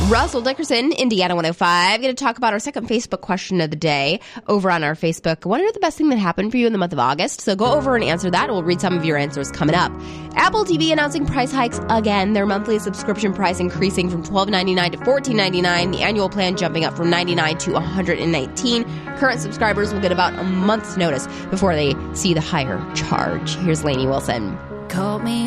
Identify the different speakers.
Speaker 1: Russell Dickerson, Indiana 105. Going to talk about our second Facebook question of the day over on our Facebook. What are the best thing that happened for you in the month of August? So go over and answer that. We'll read some of your answers coming up. Apple TV announcing price hikes again. Their monthly subscription price increasing from $12.99 to $14.99. The annual plan jumping up from $99 to $119. Current subscribers will get about a month's notice before they see the higher charge. Here's Lainey Wilson.
Speaker 2: Called me